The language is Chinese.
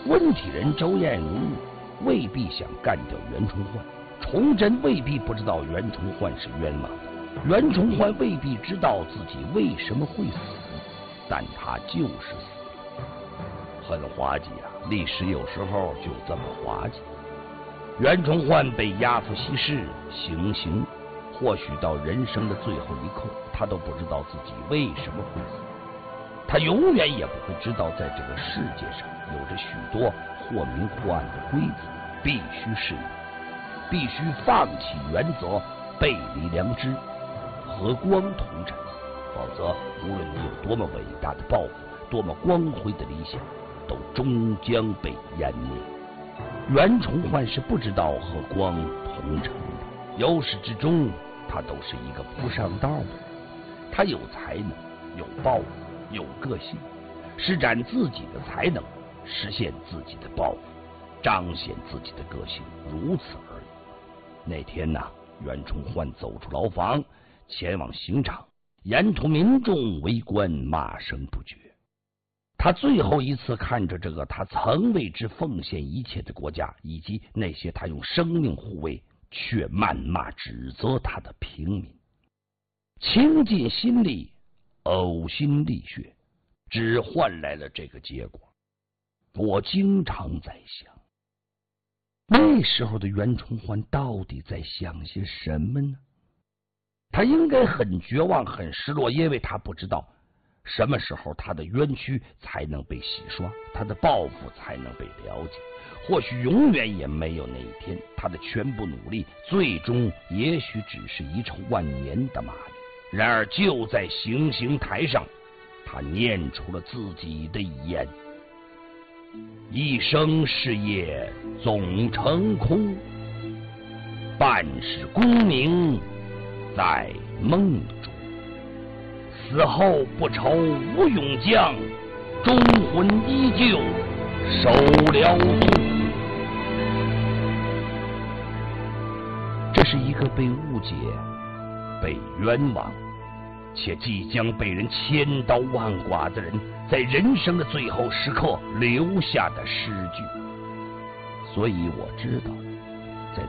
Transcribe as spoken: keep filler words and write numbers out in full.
温体仁周彦如未必想干掉袁崇焕，崇祯未必不知道袁崇焕是冤枉的，袁崇焕未必知道自己为什么会死，但他就是死了，很滑稽啊！历史有时候就这么滑稽。袁崇焕被押赴西市行刑，或许到人生的最后一刻，他都不知道自己为什么会死。他永远也不会知道，在这个世界上有着许多或明或暗的规则，必须适应，必须放弃原则，背离良知，和光同尘。否则，无论你有多么伟大的抱负，多么光辉的理想，都终将被湮灭。袁崇焕是不知道和光同尘的，由始至终，他都是一个不上道的人。他有才能，有抱负，有个性，施展自己的才能，实现自己的抱负，彰显自己的个性，如此而已。那天呢、啊，袁崇焕走出牢房，前往刑场，沿途民众围观，骂声不绝。他最后一次看着这个他曾为之奉献一切的国家，以及那些他用生命护卫却谩骂指责他的平民，倾尽心力，呕心沥血，只换来了这个结果。我经常在想，那时候的袁崇焕到底在想些什么呢？他应该很绝望，很失落，因为他不知道什么时候他的冤屈才能被洗刷，他的抱负才能被了解。或许永远也没有那一天，他的全部努力最终也许只是一场万年的玛丽。然而就在行刑台上，他念出了自己的遗言：一生事业总成空，半世功名在梦中。死后不愁无勇将，忠魂依旧守辽东。这是一个被误解、被冤枉，且即将被人千刀万剐的人在人生的最后时刻留下的诗句。所以我知道，